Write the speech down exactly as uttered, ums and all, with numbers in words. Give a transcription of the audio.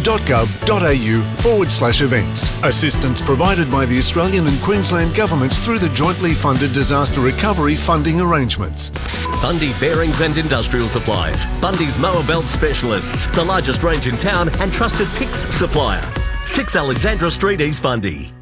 gov.au forward slash events. Assistance provided by the Australian and Queensland governments through the jointly funded disaster recovery funding arrangements. Bundy Bearings and Industrial Supplies. Bundy's mower belt specialists. The largest range in town and trusted P I C S supplier. six Alexandra Street, East Bundy.